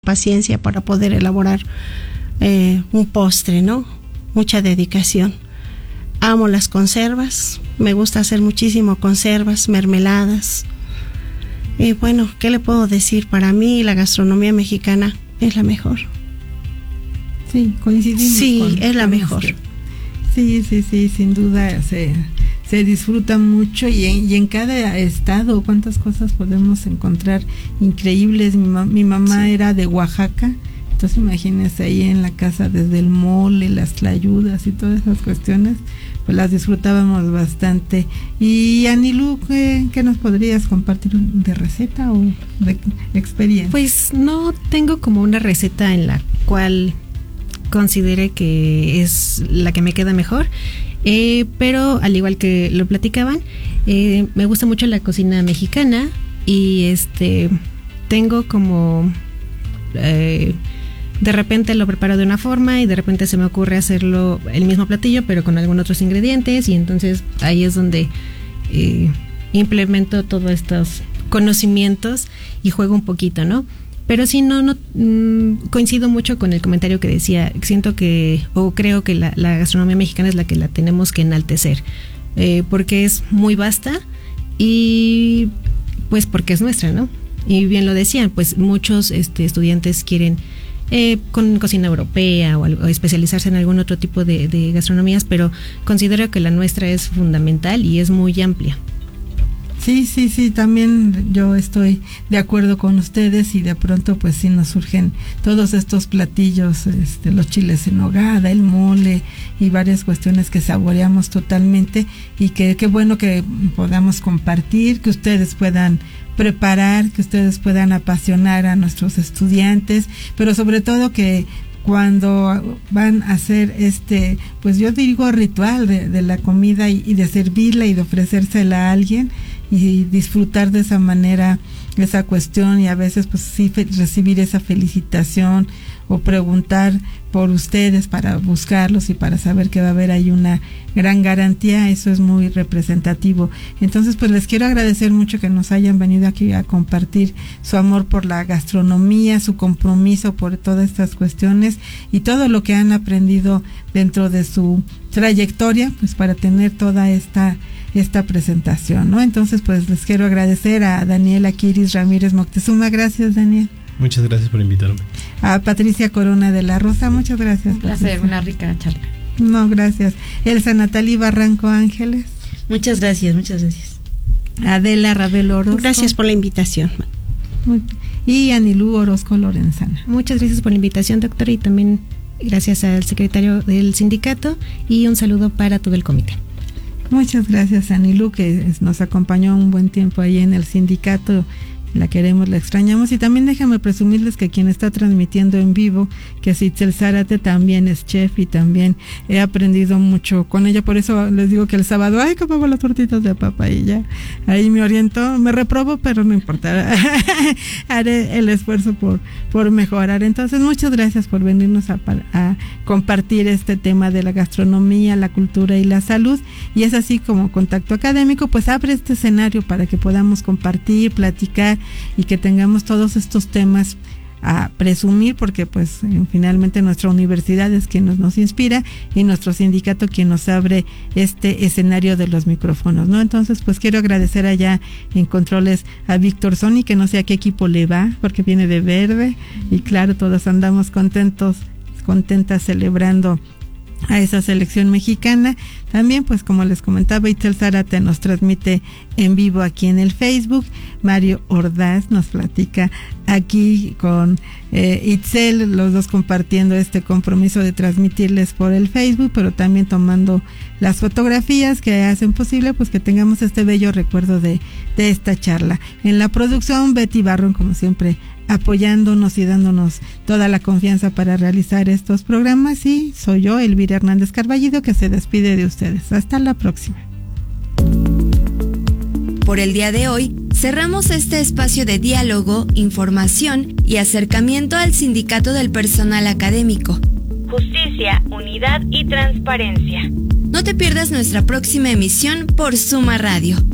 paciencia para poder elaborar un postre, ¿no? Mucha dedicación. Amo las conservas, me gusta hacer muchísimo conservas, mermeladas. Y bueno, ¿qué le puedo decir? Para mí la gastronomía mexicana es la mejor. Sí, coincidimos. Sí, es la mejor. Sí, sin duda se disfruta mucho y en cada estado cuántas cosas podemos encontrar increíbles. Mi mamá era de Oaxaca, entonces imagínense ahí en la casa desde el mole, las tlayudas y todas esas cuestiones, pues las disfrutábamos bastante. Y Anilú, ¿qué nos podrías compartir de receta o de experiencia? Pues no tengo como una receta en la cual considere que es la que me queda mejor, pero al igual que lo platicaban, me gusta mucho la cocina mexicana y tengo como de repente lo preparo de una forma y de repente se me ocurre hacerlo el mismo platillo pero con algunos otros ingredientes, y entonces ahí es donde implemento todos estos conocimientos y juego un poquito, ¿no? Pero sí, no coincido mucho con el comentario que decía. Siento que, o creo que la gastronomía mexicana es la que la tenemos que enaltecer, porque es muy vasta y pues porque es nuestra, ¿no? Y bien lo decían, pues muchos estudiantes quieren con cocina europea o especializarse en algún otro tipo de gastronomías, pero considero que la nuestra es fundamental y es muy amplia. Sí, también yo estoy de acuerdo con ustedes, y de pronto pues sí nos surgen todos estos platillos, los chiles en nogada, el mole y varias cuestiones que saboreamos totalmente, y que qué bueno que podamos compartir, que ustedes puedan preparar, que ustedes puedan apasionar a nuestros estudiantes, pero sobre todo que cuando van a hacer pues yo digo ritual de la comida y de servirla y de ofrecérsela a alguien y disfrutar de esa manera esa cuestión, y a veces pues sí recibir esa felicitación o preguntar por ustedes para buscarlos y para saber que va a haber ahí una gran garantía, eso es muy representativo. Entonces pues les quiero agradecer mucho que nos hayan venido aquí a compartir su amor por la gastronomía, su compromiso por todas estas cuestiones y todo lo que han aprendido dentro de su trayectoria, pues para tener toda esta presentación, ¿no? Entonces pues les quiero agradecer a Daniel Aquiris Ramírez Moctezuma. Gracias, Daniel. Muchas gracias por invitarme. A Patricia Corona de la Rosa, muchas gracias. Un placer, una rica charla. No, gracias. Elsa Natalí Barranco Ángeles. Muchas gracias. Adela Rabel Orozco. Gracias por la invitación. Y Anilú Orozco Lorenzana. Muchas gracias por la invitación, doctora, y también gracias al secretario del sindicato, y un saludo para todo el comité. Muchas gracias, Anilú, que nos acompañó un buen tiempo ahí en el sindicato. La queremos, la extrañamos. Y también déjame presumirles que quien está transmitiendo en vivo, que es Itzel Zárate, también es chef y también he aprendido mucho con ella. Por eso les digo que el sábado, ¿cómo hago las tortitas de papa? Y ya ahí me oriento, me reprobo, pero no importa. Haré el esfuerzo por mejorar. Entonces, muchas gracias por venirnos a compartir este tema de la gastronomía, la cultura y la salud. Y es así como Contacto Académico pues abre este escenario para que podamos compartir, platicar y que tengamos todos estos temas a presumir, porque pues finalmente nuestra universidad es quien nos inspira y nuestro sindicato quien nos abre este escenario de los micrófonos, ¿no? Entonces pues quiero agradecer allá en controles a Víctor Sony, que no sé a qué equipo le va porque viene de verde, y claro, todos andamos contentas celebrando a esa selección mexicana. También pues como les comentaba, Itzel Zárate nos transmite en vivo aquí en el Facebook, Mario Ordaz nos platica aquí con Itzel, los dos compartiendo este compromiso de transmitirles por el Facebook, pero también tomando las fotografías que hacen posible pues que tengamos este bello recuerdo de esta charla. En la producción, Betty Barron, como siempre, apoyándonos y dándonos toda la confianza para realizar estos programas, y soy yo, Elvira Hernández Carballido, que se despide de ustedes. Hasta la próxima. Por el día de hoy, cerramos este espacio de diálogo, información y acercamiento al Sindicato del Personal Académico. Justicia, unidad y transparencia. No te pierdas nuestra próxima emisión por Suma Radio.